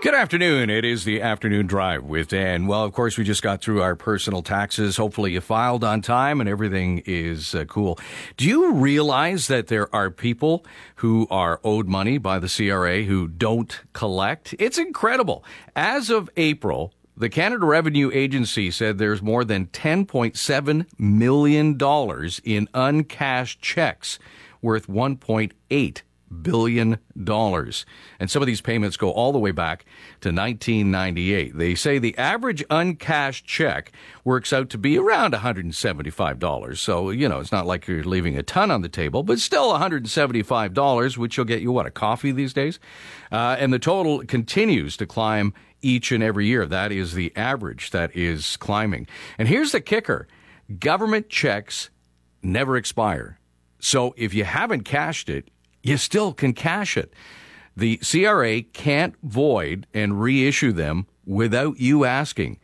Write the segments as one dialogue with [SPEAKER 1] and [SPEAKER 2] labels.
[SPEAKER 1] Good afternoon. It is the Afternoon Drive with Dan. Well, of course, we just got through our personal taxes. Hopefully you filed on time and everything is cool. Do you realize that there are people who are owed money by the CRA who don't collect? It's incredible. As of April, the Canada Revenue Agency said there's more than $10.7 million in uncashed checks worth $1.8 billion. And some of these payments go all the way back to 1998. They say the average uncashed check works out to be around $175. So, it's not like you're leaving a ton on the table, but still $175, which will get you, a coffee these days? And the total continues to climb each and every year. That is the average that is climbing. And here's the kicker. Government checks never expire. So if you haven't cashed it, you still can cash it. The CRA can't void and reissue them without you asking.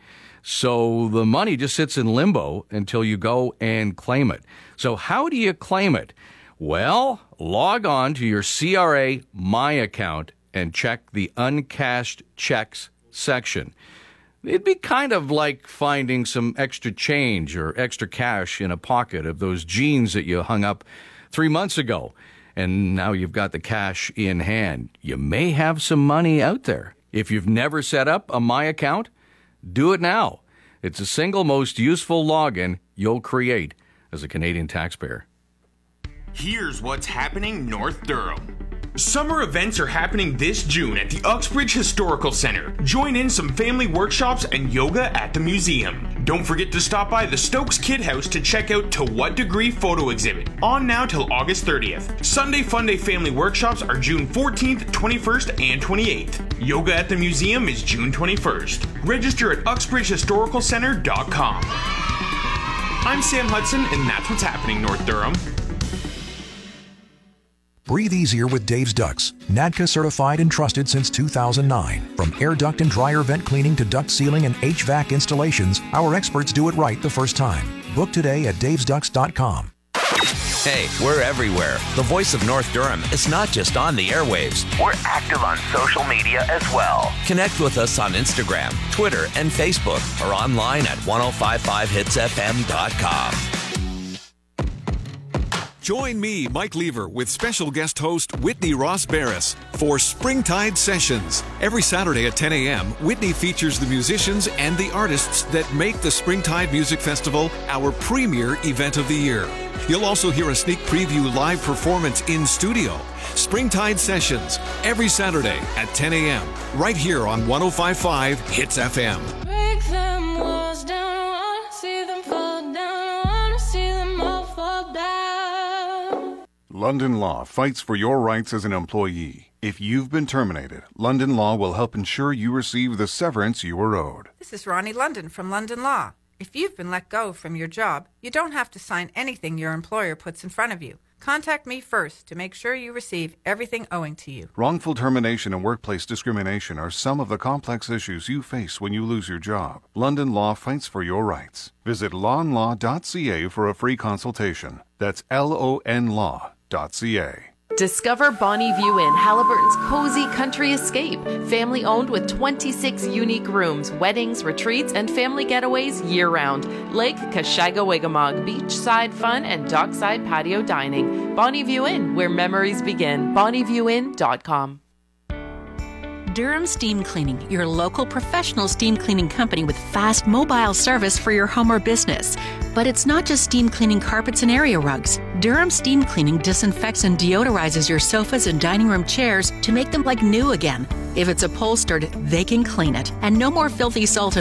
[SPEAKER 1] So the money just sits in limbo until you go and claim it. So how do you claim it? Well, log on to your CRA My account and check the uncashed checks section. It'd be kind of like finding some extra change or extra cash in a pocket of those jeans that you hung up 3 months ago. And now you've got the cash in hand. You may have some money out there. If you've never set up a My account, do it now. It's the single most useful login you'll create as a Canadian taxpayer.
[SPEAKER 2] Here's what's happening North Durham. Summer events are happening this June at the Uxbridge Historical Centre. Join in some family workshops and yoga at the museum. Don't forget to stop by the Stokes Kid House to check out To What Degree photo exhibit. On now till August 30th. Sunday Fun Day family workshops are June 14th, 21st, and 28th. Yoga at the museum is June 21st. Register at uxbridgehistoricalcentre.com. I'm Sam Hudson, and that's what's happening North Durham.
[SPEAKER 3] Breathe easier with Dave's Ducts. NADCA certified and trusted since 2009. From air duct and dryer vent cleaning to duct sealing and HVAC installations, our experts do it right the first time. Book today at davesducts.com.
[SPEAKER 4] Hey, we're everywhere. The voice of North Durham is not just on the airwaves.
[SPEAKER 5] We're active on social media as well.
[SPEAKER 4] Connect with us on Instagram, Twitter, and Facebook, or online at 1055hitsfm.com.
[SPEAKER 6] Join me, Mike Lever, with special guest host Whitney Ross Barris for Springtide Sessions. Every Saturday at 10 a.m., Whitney features the musicians and the artists that make the Springtide Music Festival our premier event of the year. You'll also hear a sneak preview live performance in studio. Springtide Sessions, every Saturday at 10 a.m., right here on 1055 Hits FM.
[SPEAKER 7] Break them walls down, I wanna see them fall down, I wanna see them all fall down.
[SPEAKER 8] London Law fights for your rights as an employee. If you've been terminated, London Law will help ensure you receive the severance you are owed.
[SPEAKER 9] This is Ronnie London from London Law. If you've been let go from your job, you don't have to sign anything your employer puts in front of you. Contact me first to make sure you receive everything owing to you.
[SPEAKER 8] Wrongful termination and workplace discrimination are some of the complex issues you face when you lose your job. London Law fights for your rights. Visit lawandlaw.ca for a free consultation. That's LONlaw.ca.
[SPEAKER 10] Discover Bonnie View Inn, Halliburton's cozy country escape. Family owned with 26 unique rooms, weddings, retreats, and family getaways year-round. Lake Kashaga-Wigamog, beachside fun, and dockside patio dining. Bonnie View Inn, where memories begin. BonnieViewInn.com.
[SPEAKER 11] Durham Steam Cleaning, your local professional steam cleaning company with fast mobile service for your home or business. But it's not just steam cleaning carpets and area rugs. Durham Steam Cleaning disinfects and deodorizes your sofas and dining room chairs to make them like new again. If it's upholstered, they can clean it. And no more filthy salt